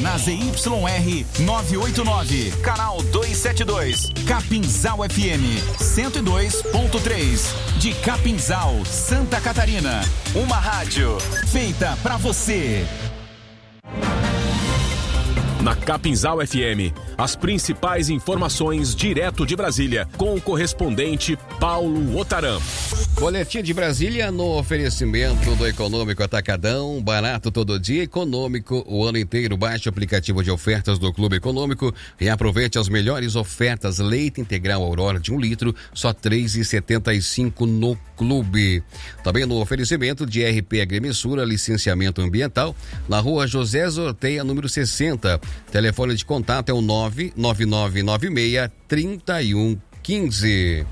na ZYR 989, canal 272, Capinzal FM 102.3, de Capinzal, Santa Catarina. Uma rádio feita pra você. Na Capinzal FM, as principais informações direto de Brasília, com o correspondente Paulo Otaran. Boletim de Brasília no oferecimento do Econômico Atacadão, barato todo dia, econômico o ano inteiro. Baixe o aplicativo de ofertas do Clube Econômico e aproveite as melhores ofertas. Leite integral Aurora de 1 litro, só R$ 3,75 no Clube. Também no oferecimento de RP Agrimensura, licenciamento ambiental, na rua José Zorteia, número 60. Telefone de contato é o 99996-3115.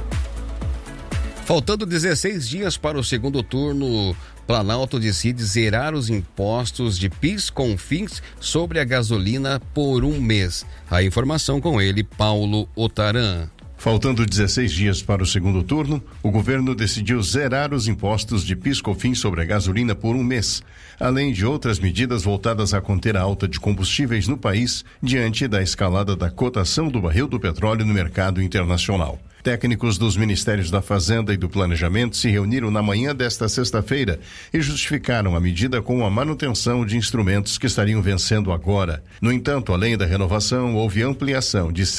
Faltando 16 dias para o segundo turno, Planalto decide zerar os impostos de PIS, CONFINS sobre a gasolina por um mês. A informação com ele, Paulo Otaran. Faltando 16 dias para o segundo turno, o governo decidiu zerar os impostos de PIS/COFINS sobre a gasolina por um mês, além de outras medidas voltadas a conter a alta de combustíveis no país diante da escalada da cotação do barril do petróleo no mercado internacional. Técnicos dos Ministérios da Fazenda e do Planejamento se reuniram na manhã desta sexta-feira e justificaram a medida com a manutenção de instrumentos que estariam vencendo agora. No entanto, além da renovação, houve ampliação de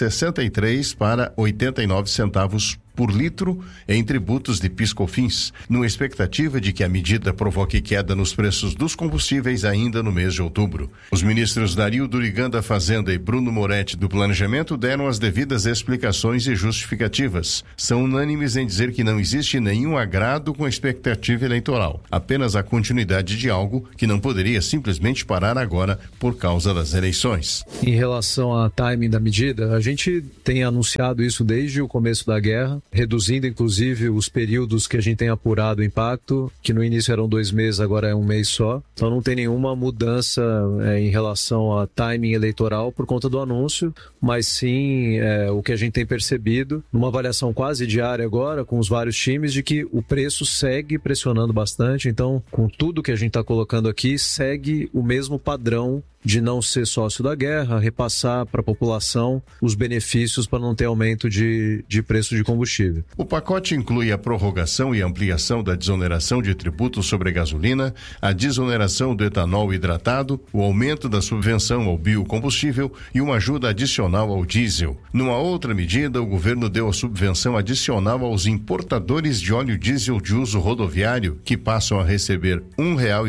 63 para 89 centavos por litro em tributos de PIS/COFINS, numa expectativa de que a medida provoque queda nos preços dos combustíveis ainda no mês de outubro. Os ministros Dario Durigan da Fazenda e Bruno Moretti do Planejamento deram as devidas explicações e justificativas. São unânimes em dizer que não existe nenhum agrado com a expectativa eleitoral, apenas a continuidade de algo que não poderia simplesmente parar agora por causa das eleições. Em relação ao timing da medida, a gente tem anunciado isso desde o começo da guerra, reduzindo inclusive os períodos que a gente tem apurado o impacto, que no início eram 2 meses, agora é 1 mês só. Então não tem nenhuma mudança em relação a timing eleitoral por conta do anúncio, mas sim o que a gente tem percebido, numa avaliação quase diária agora, com os vários times, de que o preço segue pressionando bastante. Então, com tudo que a gente está colocando aqui, segue o mesmo padrão de não ser sócio da guerra, repassar para a população os benefícios para não ter aumento de preço de combustível. O pacote inclui a prorrogação e ampliação da desoneração de tributos sobre a gasolina, a desoneração do etanol hidratado, o aumento da subvenção ao biocombustível e uma ajuda adicional ao diesel. Numa outra medida, o governo deu a subvenção adicional aos importadores de óleo diesel de uso rodoviário, que passam a receber R$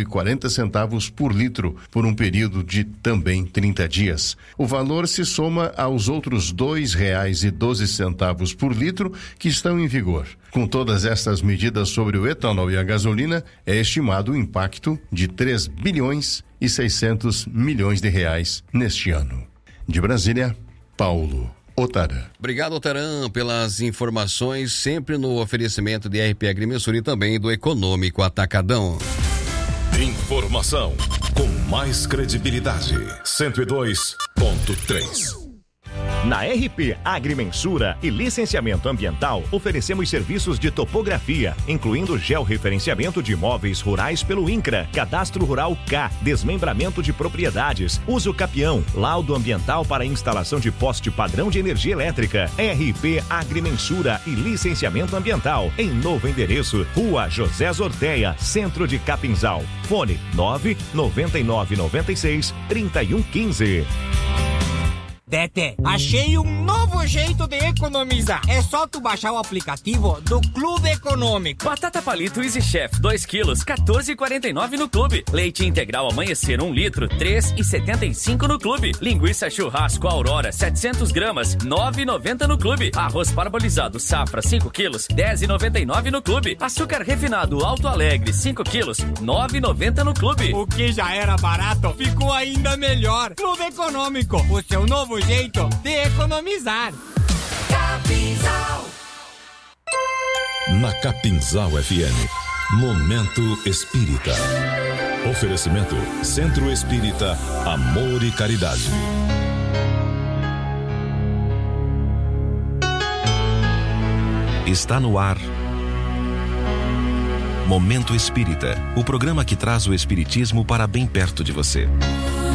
1,40 por litro por um período de também 30 dias. O valor se soma aos outros R$ 2,12 por litro que estão em vigor. Com todas estas medidas sobre o etanol e a gasolina, é estimado o impacto de 3 bilhões e 600 milhões de reais neste ano. De Brasília, Paulo Otaran. Obrigado, Otaran, pelas informações, sempre no oferecimento de RP Agrimensura e também do Econômico Atacadão. Informação com mais credibilidade. 102.3. Na RP Agrimensura e Licenciamento Ambiental, oferecemos serviços de topografia, incluindo georreferenciamento de imóveis rurais pelo INCRA, Cadastro Rural K, desmembramento de propriedades, uso capião, laudo ambiental para instalação de poste padrão de energia elétrica. RP Agrimensura e Licenciamento Ambiental, em novo endereço, Rua José Zorteia, Centro de Capinzal. Fone 99996-3115. Tete, achei um novo jeito de economizar. É só tu baixar o aplicativo do Clube Econômico. Batata palito Easy Chef 2 quilos, R$14,49 no Clube. Leite integral Amanhecer 1 litro, R$3,75 no Clube. Linguiça churrasco Aurora 700 gramas, R$9,90 no Clube. Arroz parbolizado Safra 5 quilos, R$10,99 no Clube. Açúcar refinado Alto Alegre 5 quilos, R$9,90 no Clube. O que já era barato ficou ainda melhor. Clube Econômico, o seu novo jeito de economizar. Capinzal. Na Capinzal FM, Momento Espírita. Oferecimento Centro Espírita Amor e Caridade. Está no ar Momento Espírita, o programa que traz o espiritismo para bem perto de você.